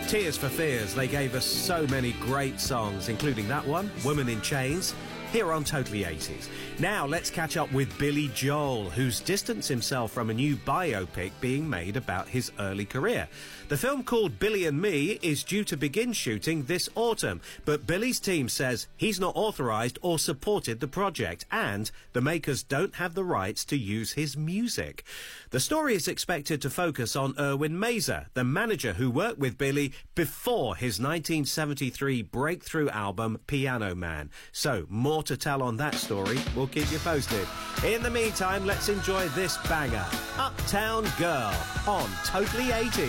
Tears for Fears, they gave us so many great songs, including that one, Woman in Chains, here on Totally 80s. Now let's catch up with Billy Joel, who's distanced himself from a new biopic being made about his early career. The film, called Billy and Me, is due to begin shooting this autumn, but Billy's team says he's not authorised or supported the project, and the makers don't have the rights to use his music. The story is expected to focus on Erwin Mazer, the manager who worked with Billy before his 1973 breakthrough album Piano Man. So, more to tell on that story. We'll keep you posted. In the meantime, let's enjoy this banger, Uptown Girl, on Totally 80s.